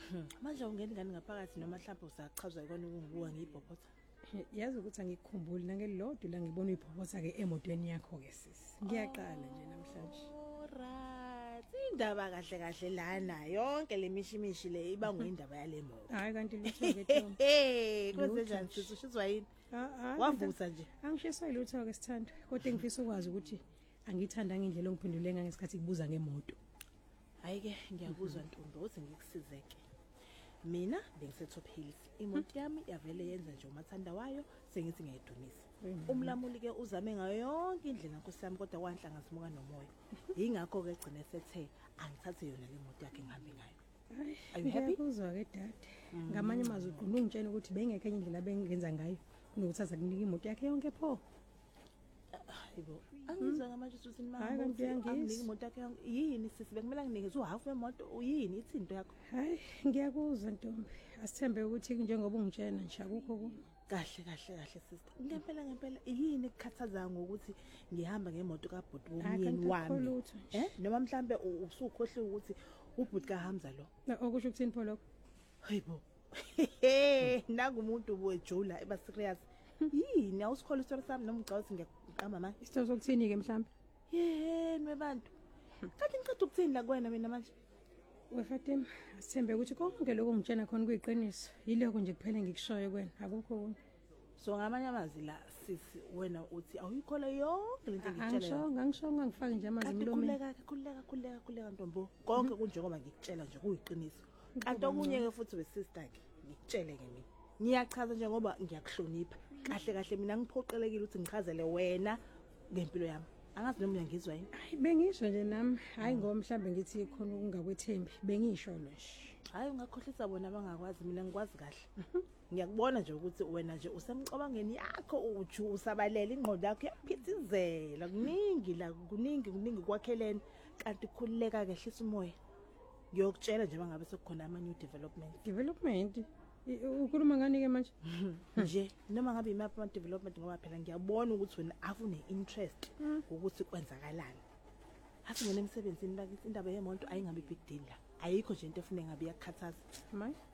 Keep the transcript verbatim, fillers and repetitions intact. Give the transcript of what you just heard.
Manje ungeni ngani ngaphakathi noma mhlawumbe usachazwa ikona ukungibuka ngiyibhobhotha. Yazi ukuthi angikukhumbuli nangelilodwa la ngibona uyiphobotha ke emotweni yakho ke sisi. Ngiyaqala nje namhlanje. Alright. Indaba kahle kahle lana yonke lemishimishi le ibangwa indaba yale moto. Hayi kanti lutho ke Tom. Hey, kwenze njani sisi ushizwa yini? Wavusa nje. Angishiswa ilutho ke sithando. Kodwa ngifisa ukwazi ukuthi angithandanga indlela ongiphendule ngesikhathi kubuza ngemoto. Hayi ke ngiyakuzwa Ntombi uthi ngikusizeke. Mina bengisetop hills. Imoto yami yavele yenza nje umathanda wayo sengithi ngiyidumisa. Umlamuli ke uzame ngayo yonke indlela Nkosi yami kodwa kwanhlanga simuka nomoya. Yingakho ke gcine sethe angithathe yona le moto yakhe ngihambe ngayo. Are you happy? Ngiyakuzwa ke dad. Ngamanye amazwi uqonda ungitshela ukuthi bengekho enye indlela bengenza ngayo nokuthatha kunika imoto yakhe yonke pho. Hayibo. Angizwa ngamanje ukuthi Hayi, kanti mama uyangizwa. nginika imoto yakhe yonke. Yini sisi bekumele nginikeze uhalf wemoto uyini ithi into yakho? Hayi ngiyakuzwa Ntombi. Asithembe ukuthi njengoba ungitshena nje akukho ku. Kahle kahle kahle sister. Ngempela ngempela yini ekukhathaza ngokuthi ngihamba ngemoto kaBhuti womyeni wami. Eh noma mhlambe usukhohle ukuthi uBhuti kaHamza lo. Okusho ukuthini pho lokho? Hayibo. Naku umuntu wejula eba serious. Yini awusikhola istori sami noma ugcawuthi ngiyaqamba manje? Isitho sokuthini ke mhlambe? Yeni webantu. Kanti ngicela ukuthini la kuwena mina manje? We Fatima, asithembe ukuthi konke lokho ngitshena khona kuyiqiniso. Yiloko nje kuphela ngikushoyo kwena, akukho konke. So ngamanye amazwi la sisi wena uthi awuyikhola yonke lento engikutshela. Angisho, ngangisho ngangifaki nje amanzi emlomeni. Khuleka khuleka khuleka khuleka Ntombo. Konke kunjengoba ngikutshela nje kuyiqiniso. Kanti okunye ke futhi we sister ke ngikutshele ke mina. Ngiyachaza nje ngoba ngiyakuhlonipha. Kahle kahle mina ngiphoqelekile ukuthi ngichazele wena ngempilo yami. Angazi noma uyangizwa yini? Hayi bengisho nje nami, hayi ngoba mhlambe ngithi khona ukungakwethembi, bengisho nje. Hayi ungakhohlisa bona abangakwazi mina ngikwazi kahle. Ngiyakubona nje ukuthi wena nje usemcabangeni yakho uju usabalela ingqondo yakho yaphithizela kuningi la kuningi kuningi kwakhelene kanti khulileka kehlisa umoya. Ngiyokutshela nje bangabe sekukhona ama new development. Development? Ukhuluma ngani ke manje? Nje noma ngabe imaphi ama development ngoba phela ngiyabona ukuthi wena afune interest ukuthi kwenzakalani. Athi ngene emsebenzini bakithi indaba yemonto ayingabe big deal la. Ayikho nje into efune ngabe yakukhathaza. Hayi